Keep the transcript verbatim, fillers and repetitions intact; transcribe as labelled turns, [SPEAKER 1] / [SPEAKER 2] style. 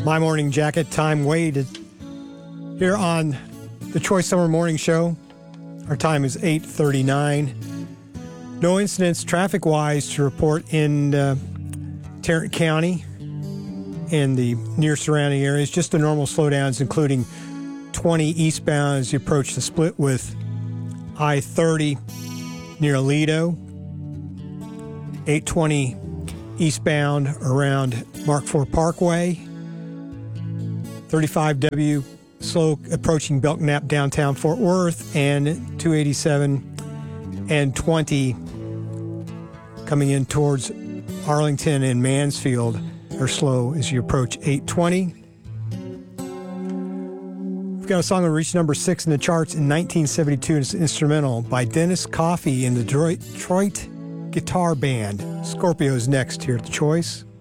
[SPEAKER 1] My Morning Jacket, time Wade here on the Choice Summer Morning Show. Our time is eight thirty-nine. No incidents traffic-wise to report in uh, Tarrant County and the near surrounding areas. Just the normal slowdowns, including twenty eastbound as you approach the split with I thirty near Aledo. eight twenty eastbound around Mark four Parkway. thirty-five W slow approaching Belknap downtown Fort Worth, and two eighty-seven and twenty coming in towards Arlington and Mansfield are slow as you approach eight twenty. We've got a song that reached number six in the charts in nineteen seventy-two. It's an instrumental by Dennis Coffey and the Detroit, Detroit Guitar Band. Scorpio's next here at The Choice.